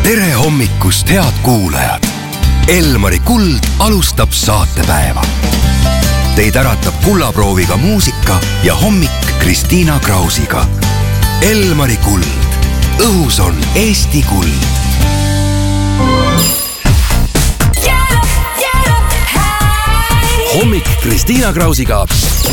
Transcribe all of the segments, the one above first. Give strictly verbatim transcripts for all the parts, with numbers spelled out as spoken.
tere hommikust, head kuulajad! Elmari Kuld alustab saatepäeva. Teid äratab kullaprooviga muusika ja hommik Kristiina Krausiga. Elmari Kuld. Õhus on Eesti kuld. Hommik Kristiina Krausiga.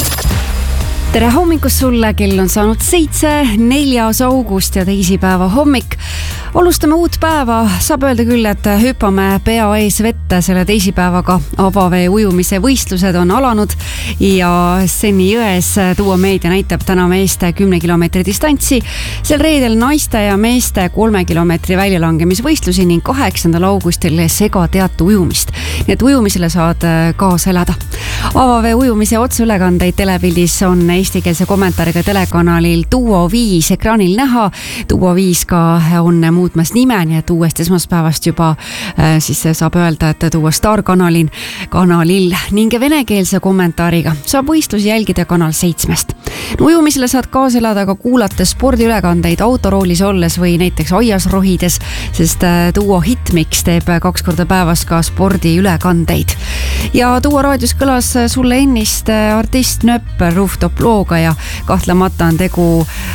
Tere hommikust sulle, kell on saanud seitse, neljas august ja teisipäeva hommik. Alustame uut päeva, saab öelda küll, et hüppame pea ees vette selle teisipäevaga. Avavee ujumise võistlused on alanud ja Seni jões Duo Meedia näitab täna meeste kümne kilomeetri distantsi. Sel reedel naiste ja meeste kolme kilomeetri väljalangemisvõistlusi ning kaheksandal augustil segateatu ujumist. Nii et ujumisele saad kaasa elada. Avavee ujumise otseülekandeid telepildis on eestikeelse kommentaariga telekanalil Duo viis ekraanil näha. Duo viis ka on muutmas nime, nii et uuest esmaspäevast juba siis saab öelda, et Duo Star kanalin, kanalil ning venekeelse kommentaariga saab võistlusi jälgida kanal seitsmest. Ujumisele saad kaasa elada ka kuulates spordiülekandeid autoroolis olles või näiteks aias rohides, sest Duo Hitmix teeb kaks korda päevas ka spordiülekandeid. Ja Duo raadios kõlas sulle ennist artist Nöpp Rooftop looga ja kahtlemata on tegu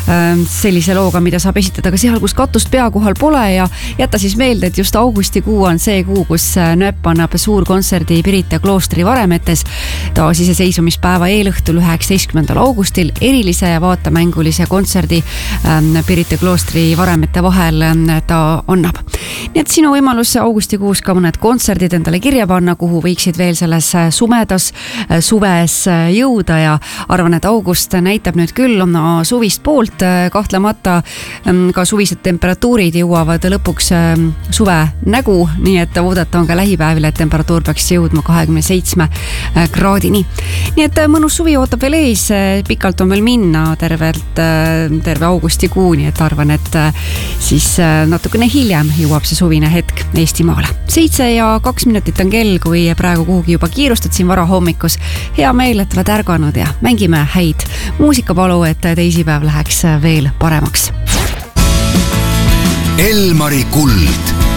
sellise looga, mida saab esitada ka seal, kus katust pea kohal pole ja jätta siis meelde, et just augustikuu on see kuu, kus Nöpp annab suur kontserdi Pirita kloostri Varemetes. Taas iseseisvumispäeva eelõhtul üheksateistkümnendal augustil erilise ja vaatamängulise kontserdi Pirita kloostri Varemete vahel ta annab. Nii et sinu võimalus augustikuus ka mõned kontserdid endale kirja panna, kuhu võiksid veel selles sumedas suves jõuda ja arvan, et august näitab nüüd küll oma suvist poolt. Kahtlemata ka suvised temperatuurid jõuavad lõpuks suve nägu, nii et oodata on ka lähipäevil, et temperatuur peaks jõudma kahekümne seitsme kraadini. Nii et mõnus suvi ootab veel ees, pikalt on veel minna tervelt, terve augustikuu, nii et arvan, et siis natukene hiljem jõuab see suvine hetk Eestimaale. Seitse ja kaks minutit on kell, kui praegu kuhugi juba kiirustad siin vara hommikus. Hea meel, et oled ärganud ja mängime häid muusikapalu, et teisipäev läheks veel paremaks. Elmari Kuld.